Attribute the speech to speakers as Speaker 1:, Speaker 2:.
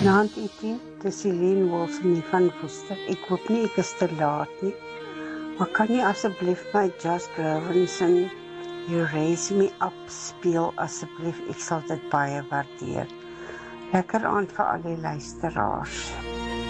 Speaker 1: Naand Etienne, dis Helene Wilson nie van Woester. Ek hoop nie ek is te laat nie. Maar kan jy asseblief my Josh Groban se You Raise Me Up speel asseblief? Ek sal dit baie waardeer. Lekker aand vir al die luisteraars.